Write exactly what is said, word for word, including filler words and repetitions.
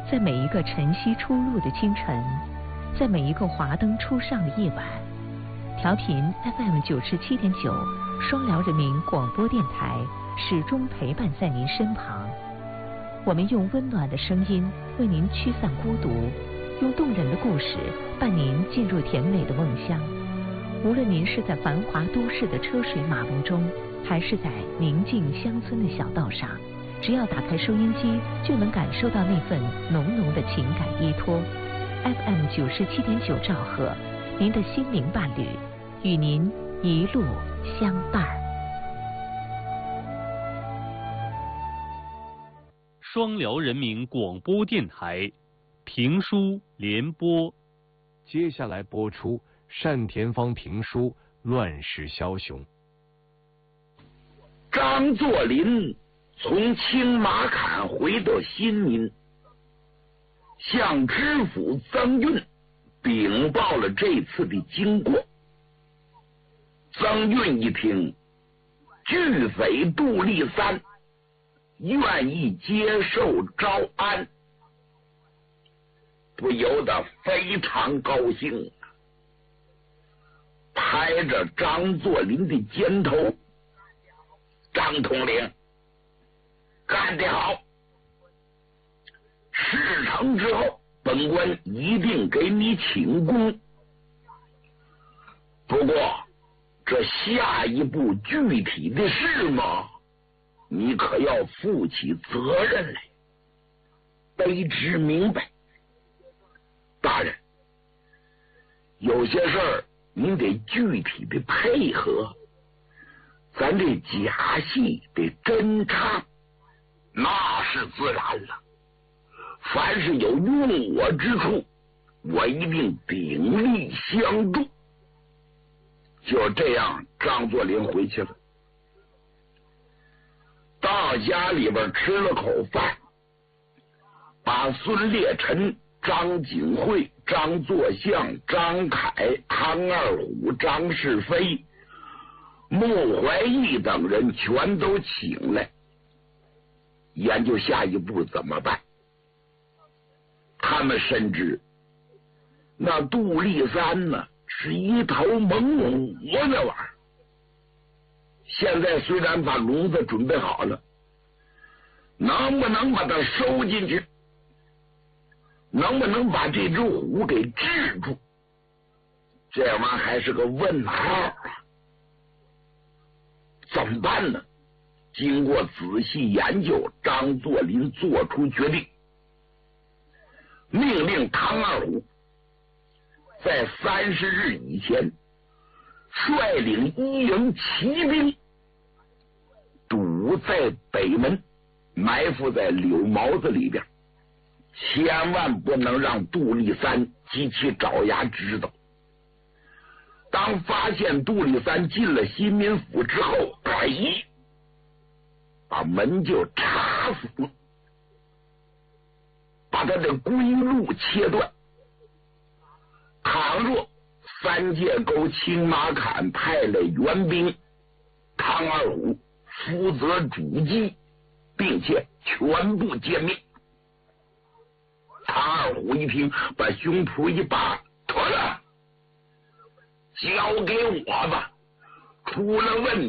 在每一个晨曦初露的清晨，在每一个华灯初上的夜晚，调频 F M 九十七点九，双辽人民广播电台始终陪伴在您身旁。我们用温暖的声音为您驱散孤独，用动人的故事伴您进入甜美的梦乡。无论您是在繁华都市的车水马龙中，还是在宁静乡村的小道上，只要打开收音机，就能感受到那份浓浓的情感依托。F M 九十七点九兆赫，您的心灵伴侣，与您一路相伴。 双辽人民广播电台评书联播， 接下来播出单田芳评书《乱世枭雄》。 张作霖从青马坎回到新民，向知府曾运禀报了这次的经过。曾运一听，巨匪杜立三愿意接受招安，不由得非常高兴，拍着张作霖的肩头：“张统领，干得好！事成之后，本官一定给你请功。不过，这下一步具体的事嘛，你可要负起责任来，得知明白。大人，有些事儿您得具体的配合，咱这假戏得真唱，那是自然了。凡是有用我之处，我一定鼎力相助。”就这样，张作霖回去了。到家里边吃了口饭，把孙烈臣、张景惠、张作相、张凯、汤二虎、张世飞、穆怀义等人全都请来，研究下一步怎么办。他们深知那杜立三呢是一头猛虎那玩意儿，现在虽然把笼子准备好了，能不能把它收进去，能不能把这只虎给制住，这玩意儿还是个问号啊。怎么办呢？经过仔细研究，张作霖做出决定，命令汤二虎在三十日以前率领一营骑兵堵在北门，埋伏在柳毛子里边，千万不能让杜立三及其爪牙知道。当发现杜立三进了新民府之后，哎，把门就插死，把他的归路切断。倘若三界沟青马坎派来援兵，汤二虎负责主击，并且全部歼灭。汤二虎一听，把胸脯一拔：“妥了，交给我吧，出了问题